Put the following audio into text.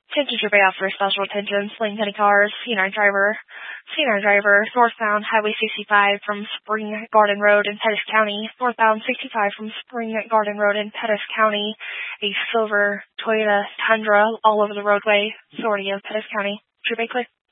Attention Bay for special attention, Sling County cars, C9 driver, northbound Highway 65 from Spring Garden Road in Pettis County, northbound 65 from Spring Garden Road in Pettis County, a silver Toyota Tundra all over the roadway, authority of Pettis County. Bay clear.